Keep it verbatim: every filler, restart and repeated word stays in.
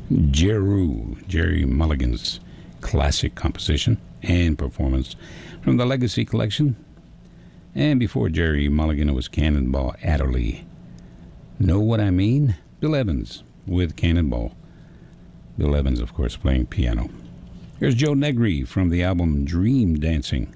Jeru, Jerry Mulligan's classic composition and performance from the Legacy Collection. And before Jerry Mulligan, it was Cannonball Adderley. Know what I mean? Bill Evans with Cannonball. Bill Evans, of course, playing piano. Here's Joe Negri from the album Dream Dancing.